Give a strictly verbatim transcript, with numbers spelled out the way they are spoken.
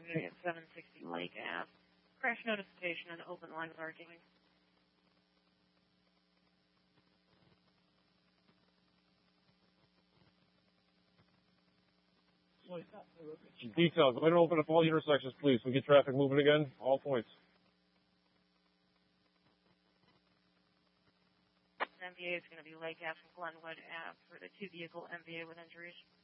moving at seven sixty Lake Ave. Crash notification and open line with R Gaming. Details, go ahead and open up all intersections, please. We get traffic moving again, all points. M V A is going to be Lake Ave and Glenwood Ave for the two vehicle M V A with injuries.